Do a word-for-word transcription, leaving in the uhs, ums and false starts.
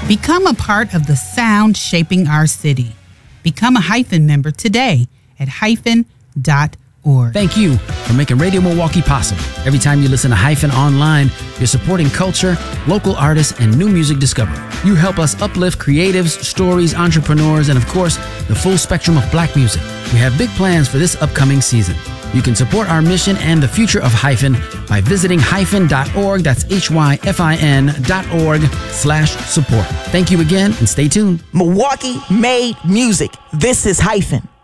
Become a part of the sound shaping our city. Become a Hyphen member today at hyphen dot org. Thank you for making Radio Milwaukee possible. Every time you listen to Hyphen online, you're supporting culture, local artists, and new music discovery. You help us uplift creatives, stories, entrepreneurs, and of course, the full spectrum of black music. We have big plans for this upcoming season. You can support our mission and the future of Hyphen by visiting hyphen dot org. That's H Y F I N dot org slash support. Thank you again and stay tuned. Milwaukee made music. This is Hyphen.